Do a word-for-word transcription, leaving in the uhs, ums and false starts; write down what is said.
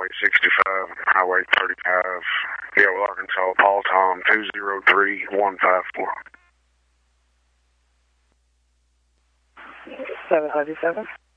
Interstate sixty-five, Highway thirty-five, Gale, Arkansas, Paul Tom, two zero three one five four. seven five seven.